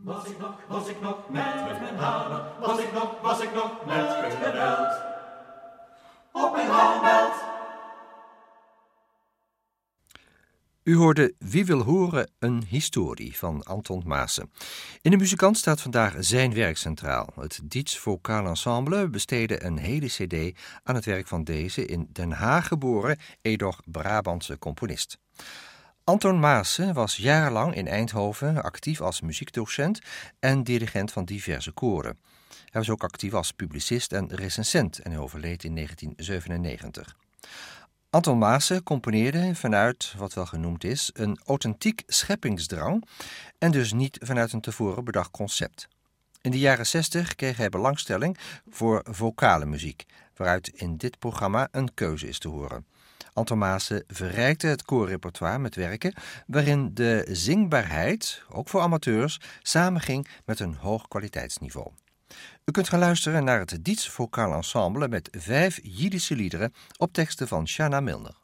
Was ik nog met mijn halen, was ik nog net geweld. Op mijn haalbelt. U hoorde Wie wil horen een historie van Anton Maassen. In de muzikant staat vandaag zijn werk centraal. Het Dietz Vocaal Ensemble besteedde een hele cd aan het werk van deze in Den Haag geboren, edoch Brabantse componist. Anton Maassen was jarenlang in Eindhoven actief als muziekdocent en dirigent van diverse koren. Hij was ook actief als publicist en recensent en hij overleed in 1997. Anton Maassen componeerde vanuit wat wel genoemd is een authentiek scheppingsdrang en dus niet vanuit een tevoren bedacht concept. In de jaren 60 kreeg hij belangstelling voor vocale muziek, waaruit in dit programma een keuze is te horen. Anton Maassen verrijkte het koorrepertoire met werken waarin de zingbaarheid, ook voor amateurs, samenging met een hoog kwaliteitsniveau. U kunt gaan luisteren naar het Dietz Vocaal Ensemble met 5 Jiddische liederen op teksten van Shanna Milner.